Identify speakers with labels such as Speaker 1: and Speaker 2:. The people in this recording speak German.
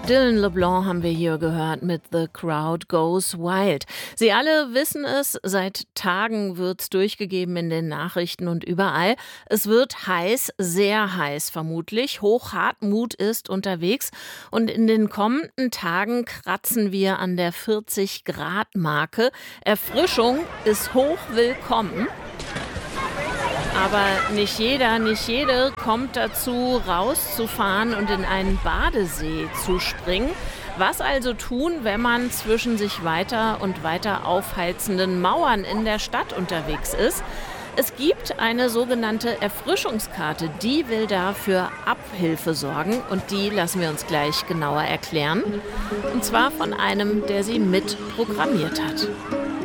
Speaker 1: Dylan LeBlanc haben wir hier gehört mit The Crowd Goes Wild. Sie alle wissen es, seit Tagen wird's durchgegeben in den Nachrichten und überall. Es wird heiß, sehr heiß vermutlich. Hochhartmut ist unterwegs und in den kommenden Tagen kratzen wir an der 40-Grad-Marke. Erfrischung ist hoch willkommen. Aber nicht jeder, nicht jede kommt dazu, rauszufahren und in einen Badesee zu springen. Was also tun, wenn man zwischen sich weiter und weiter aufheizenden Mauern in der Stadt unterwegs ist? Es gibt eine sogenannte Erfrischungskarte, die will da für Abhilfe sorgen und die lassen wir uns gleich genauer erklären. Und zwar von einem, der sie mit programmiert hat.